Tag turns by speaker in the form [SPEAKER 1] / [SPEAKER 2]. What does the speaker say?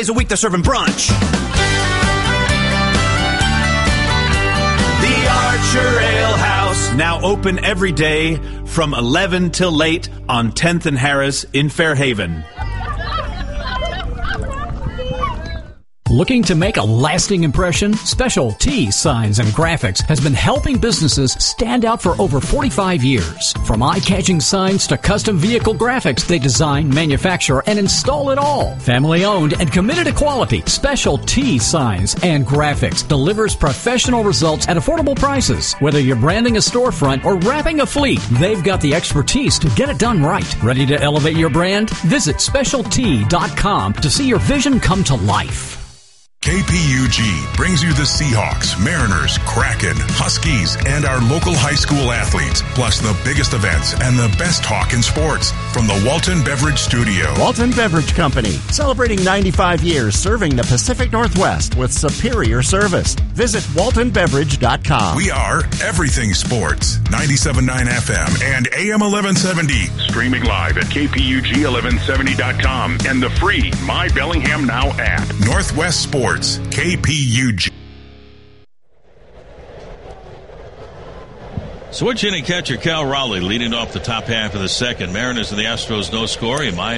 [SPEAKER 1] days a week they're serving brunch. The Archer Ale House, now open every day from 11 till late on 10th and Harris in Fairhaven.
[SPEAKER 2] Looking to make a lasting impression? Special T Signs and Graphics has been helping businesses stand out for over 45 years. From eye-catching signs to custom vehicle graphics, they design, manufacture, and install it all. Family-owned and committed to quality, Special T Signs and Graphics delivers professional results at affordable prices. Whether you're branding a storefront or wrapping a fleet, they've got the expertise to get it done right. Ready to elevate your brand? Visit specialty.com to see your vision come to life.
[SPEAKER 3] KPUG brings you the Seahawks, Mariners, Kraken, Huskies, and our local high school athletes, plus the biggest events and the best talk in sports from the Walton Beverage Studio.
[SPEAKER 4] Walton Beverage Company, celebrating 95 years serving the Pacific Northwest with superior service. Visit waltonbeverage.com.
[SPEAKER 3] We are everything sports, 97.9 FM and AM 1170. Streaming live at KPUG1170.com and the free My Bellingham Now app. Northwest Sports. KPUG.
[SPEAKER 5] Switch hitting catcher Cal Rowley leading off the top half of the second. Mariners and the Astros no score.